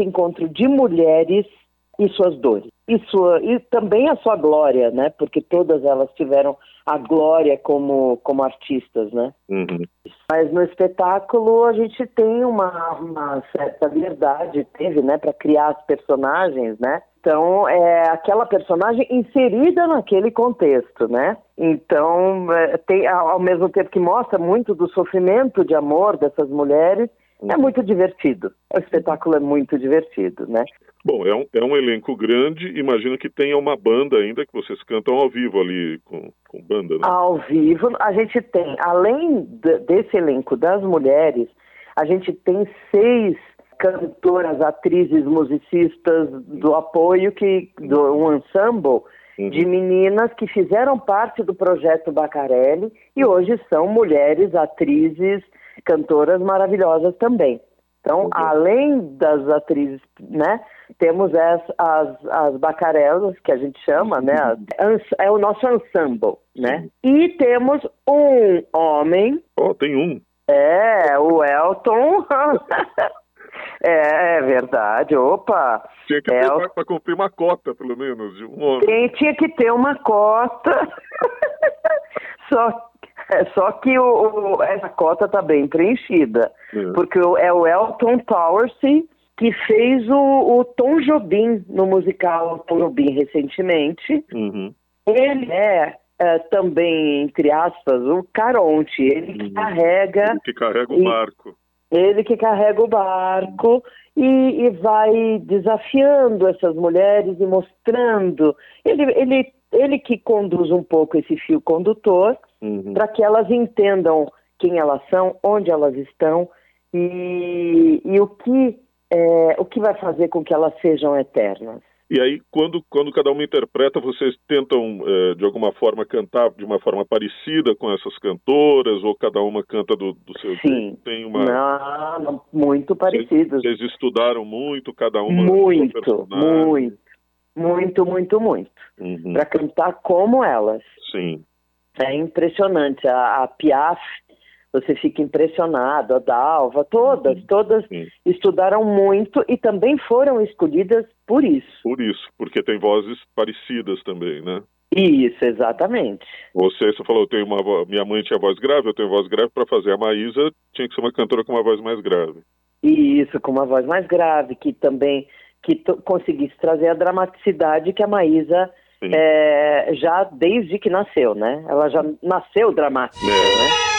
encontro de mulheres e suas dores. E também a sua glória, né? Porque todas elas tiveram a glória como artistas, né? Uhum. Mas no espetáculo a gente tem uma certa liberdade, né? Para criar as personagens, né? Então, é aquela personagem inserida naquele contexto, né? Então, tem, ao mesmo tempo que mostra muito do sofrimento de amor dessas mulheres, é muito divertido. O espetáculo é muito divertido, né? Bom, é um elenco grande, imagino que tenha uma banda ainda, que vocês cantam ao vivo ali, com banda, né? Ao vivo, a gente tem, além desse elenco das mulheres, a gente tem 6 cantoras, atrizes, musicistas do apoio, um ensemble de meninas que fizeram parte do projeto Bacarelli e hoje são mulheres, atrizes, cantoras maravilhosas também. Então, além das atrizes, né, temos as bacarelas, que a gente chama, né, é o nosso ensemble, né? E temos um homem. Oh, tem um. O Elton. É verdade, opa. Tinha que ter para cumprir uma cota, pelo menos, de um homem. Tinha que ter uma cota. Só que essa cota está bem preenchida, porque é o Elton Towersey que fez o Tom Jobim no musical Tom Jobim recentemente. Ele também, entre aspas, o Caronte, ele que carrega... Ele que carrega o barco. Ele que carrega o barco e vai desafiando essas mulheres e mostrando... Ele que conduz um pouco esse fio condutor para que elas entendam quem elas são, onde elas estão e o que vai fazer com que elas sejam eternas. E aí, quando cada uma interpreta, vocês tentam, de alguma forma, cantar de uma forma parecida com essas cantoras, ou cada uma canta do seu jeito? Sim, tem uma... Não, muito parecidos. Vocês estudaram muito, cada uma... Muito. Para cantar como elas. Sim. É impressionante. A Piaf, você fica impressionado, a Dalva, todas estudaram muito e também foram escolhidas por isso. Por isso, porque tem vozes parecidas também, né? Isso, exatamente. Você falou, minha mãe tinha voz grave, eu tenho voz grave, para fazer a Maísa tinha que ser uma cantora com uma voz mais grave. Isso, com uma voz mais grave, que também conseguisse trazer a dramaticidade que a Maísa já desde que nasceu, né? Ela já nasceu dramática, né?